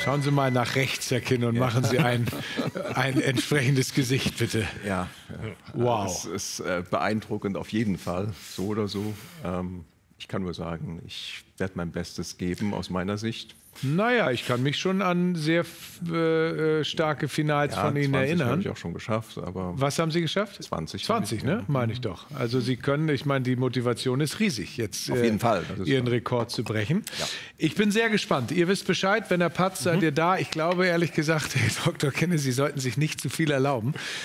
Schauen Sie mal nach rechts, Herr Kinn, und machen Sie ein entsprechendes Gesicht, bitte. Ja, Wow. es ist beeindruckend auf jeden Fall, so oder so. Ich kann nur sagen, ich werde mein Bestes geben aus meiner Sicht. Naja, ich kann mich schon an sehr starke Finals von Ihnen 20 erinnern. habe ich auch schon geschafft, aber Was haben Sie geschafft? 20. 20, ne? Meine ich doch. Also Sie können, ich meine, die Motivation ist riesig, jetzt Auf jeden Fall. Das ist Ihren so. Rekord zu brechen. Ja. Ich bin sehr gespannt. Ihr wisst Bescheid, wenn er patzt, seid ihr da. Ich glaube, ehrlich gesagt, Herr Dr. Kenne, Sie sollten sich nicht zu viel erlauben.